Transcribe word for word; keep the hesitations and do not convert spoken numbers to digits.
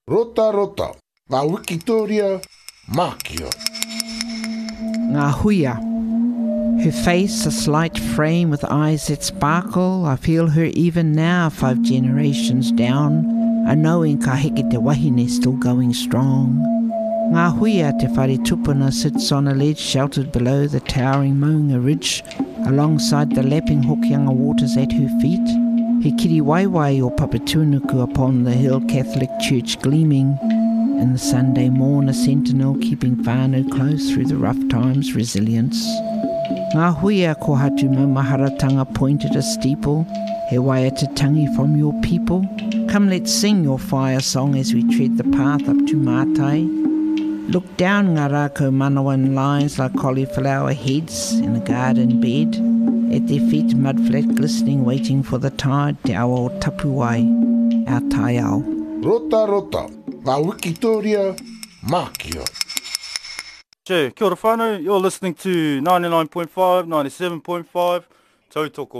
Rota rota, ngā Wikitoria, Mākia. Ngā huia. Her face a slight frame with eyes that sparkle. I feel her even now, five generations down. I know in ka heke te wahine still going strong. Ngā huia te whare tupuna sits on a ledge sheltered below the towering Maunga Ridge, alongside the lapping Hokianga waters at her feet. He kiri waiwai o Papatunuku upon the hill, Catholic Church gleaming. In the Sunday morn, a sentinel keeping whānau close through the rough times, resilience. Ngā huia ko hatu maumaharatanga pointed a steeple, he waiata tangi from your people. Come, let's sing your fire song as we tread the path up to Mātai. Look down ngā rākau manawan lines like cauliflower heads in a garden bed. At their feet, mud flat glistening, waiting for the tide, te awa o Tapuai, our tai ao. Rota rota, ngā Wikitoria, Mākia. Che, kia ora whānau, you're listening to ninety-nine point five, ninety-seven point five, Tautoko.